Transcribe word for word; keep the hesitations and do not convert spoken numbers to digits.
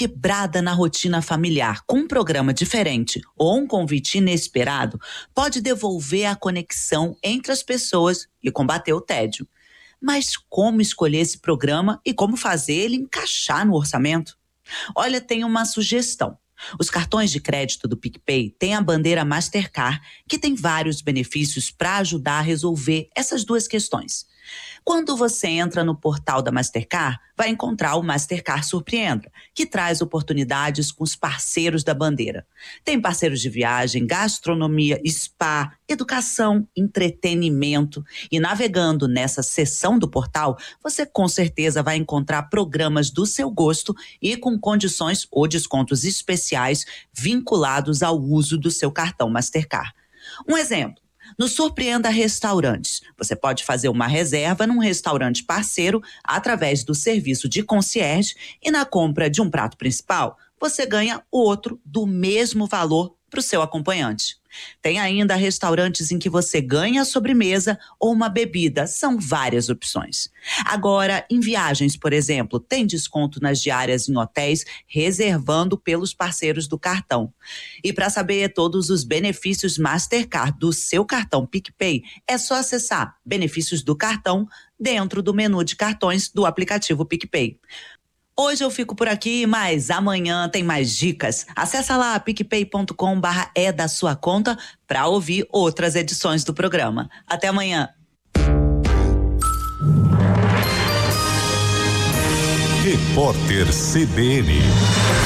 quebrada na rotina familiar com um programa diferente ou um convite inesperado pode devolver a conexão entre as pessoas e combater o tédio. Mas como escolher esse programa e como fazer ele encaixar no orçamento? Olha, tem uma sugestão. Os cartões de crédito do PicPay têm a bandeira Mastercard, que tem vários benefícios para ajudar a resolver essas duas questões. Quando você entra no portal da Mastercard, vai encontrar o Mastercard Surpreenda, que traz oportunidades com os parceiros da bandeira. Tem parceiros de viagem, gastronomia, spa, educação, entretenimento. E navegando nessa seção do portal, você com certeza vai encontrar programas do seu gosto e com condições ou descontos especiais vinculados ao uso do seu cartão Mastercard. Um exemplo. No Surpreenda Restaurantes, você pode fazer uma reserva num restaurante parceiro através do serviço de concierge e na compra de um prato principal, você ganha outro do mesmo valor para o seu acompanhante. Tem ainda restaurantes em que você ganha a sobremesa ou uma bebida, são várias opções. Agora, em viagens, por exemplo, tem desconto nas diárias em hotéis, reservando pelos parceiros do cartão. E para saber todos os benefícios Mastercard do seu cartão PicPay, é só acessar Benefícios do Cartão dentro do menu de cartões do aplicativo PicPay. Hoje eu fico por aqui, mas amanhã tem mais dicas. Acesse lá picpay ponto com barra é da sua conta para ouvir outras edições do programa. Até amanhã. Repórter C B N.